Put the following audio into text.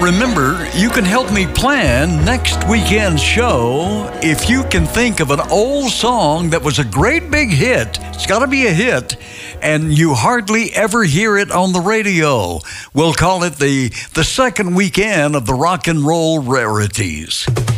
Remember, you can help me plan next weekend's show if you can think of an old song that was a great big hit. It's got to be a hit, and you hardly ever hear it on the radio. We'll call it the second weekend of the Rock and Roll Rarities.